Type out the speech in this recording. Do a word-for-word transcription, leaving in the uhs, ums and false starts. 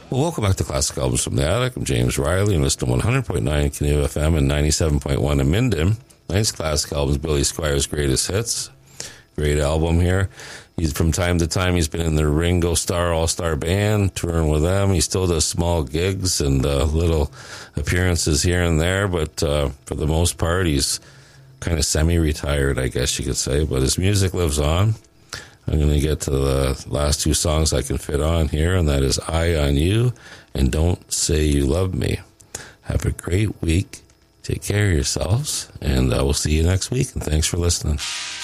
Well, welcome back to Classic Albums from the Attic. I'm James Riley, and listen to one hundred point nine Canoe F M and ninety-seven point one in Minden. Tonight's Classic Albums, Billy Squire's Greatest Hits. Great album here. He's from time to time, he's been in the Ringo Starr All-Star Band, touring with them. He still does small gigs and uh, little appearances here and there, but uh, for the most part, he's kind of semi-retired, I guess you could say, but his music lives on. I'm going to get to the last two songs I can fit on here, and that is Eye on You and Don't Say You Love Me. Have a great week. Take care of yourselves, and uh, we'll see you next week, and thanks for listening.